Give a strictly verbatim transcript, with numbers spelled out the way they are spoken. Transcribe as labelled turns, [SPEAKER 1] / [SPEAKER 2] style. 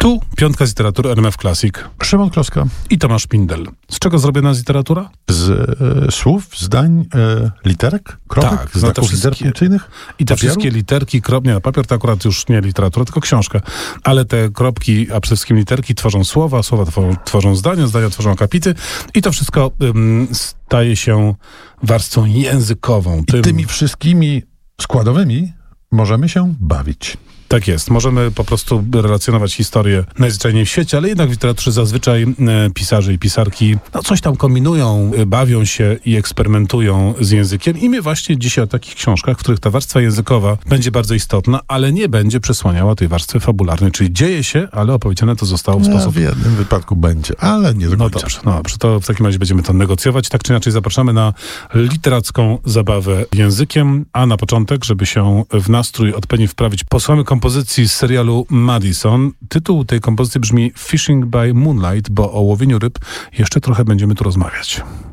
[SPEAKER 1] Tu piątka z literatury R M F Classic.
[SPEAKER 2] Szymon Kloska.
[SPEAKER 1] I Tomasz Pindel. Z czego zrobiona jest literatura?
[SPEAKER 2] Z e, słów, zdań, e, literek, kropek,
[SPEAKER 1] Tak,
[SPEAKER 2] znaków liter punkcyjnych.
[SPEAKER 1] I te
[SPEAKER 2] papieru?
[SPEAKER 1] wszystkie literki, krop, nie, papier to akurat już nie literatura, tylko książka. Ale te kropki, a przede wszystkim literki tworzą słowa, słowa tworzą, tworzą zdania, zdania tworzą akapity i to wszystko ym, staje się warstwą językową.
[SPEAKER 2] I
[SPEAKER 1] Tym...
[SPEAKER 2] tymi wszystkimi składowymi możemy się bawić.
[SPEAKER 1] Tak jest. Możemy po prostu relacjonować historię najzwyczajniej w świecie, ale jednak w literaturze zazwyczaj e, pisarze i pisarki no, coś tam kombinują, e, bawią się i eksperymentują z językiem. I my właśnie dzisiaj o takich książkach, w których ta warstwa językowa będzie bardzo istotna, ale nie będzie przesłaniała tej warstwy fabularnej. Czyli dzieje się, ale opowiedziane to zostało w
[SPEAKER 2] No,
[SPEAKER 1] sposób...
[SPEAKER 2] w jednym wypadku będzie, ale nie do
[SPEAKER 1] No
[SPEAKER 2] końca.
[SPEAKER 1] dobrze, no dobrze, to w takim razie będziemy to negocjować. Tak czy inaczej zapraszamy na literacką zabawę językiem, a na początek, żeby się w nastrój odpowiednio wprawić, posłuchamy kompozycji z serialu Madison. Tytuł tej kompozycji brzmi Fishing by Moonlight, bo o łowieniu ryb jeszcze trochę będziemy tu rozmawiać.